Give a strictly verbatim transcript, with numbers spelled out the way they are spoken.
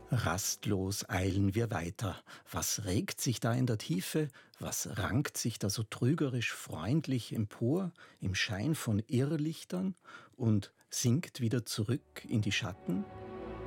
Rastlos eilen wir weiter. Was regt sich da in der Tiefe? Was rankt sich da so trügerisch freundlich empor im Schein von Irrlichtern und sinkt wieder zurück in die Schatten?